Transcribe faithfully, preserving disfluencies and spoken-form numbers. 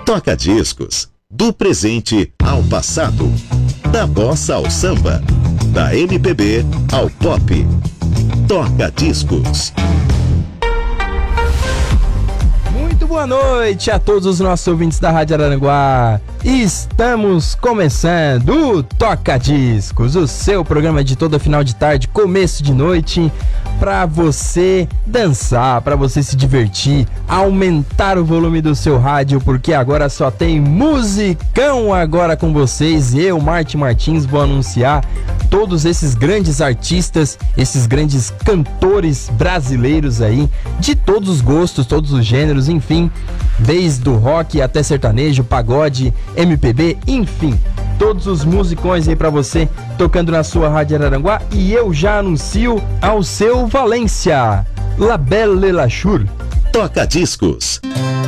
Toca discos, do presente ao passado, da bossa ao samba, da M P B ao pop. Toca discos. Muito boa noite a todos os nossos ouvintes da Rádio Araranguá. Estamos começando o Toca Discos, o seu programa de toda final de tarde, começo de noite, para você dançar, para você se divertir, aumentar o volume do seu rádio, porque agora só tem musicão agora com vocês. Eu, Martin Martins, vou anunciar todos esses grandes artistas, esses grandes cantores brasileiros aí, de todos os gostos, todos os gêneros, enfim, desde o rock até sertanejo, pagode, M P B, enfim, todos os musicões aí pra você tocando na sua Rádio Araranguá. E eu já anuncio ao seu Valência, La Belle et la Chour. Toca discos.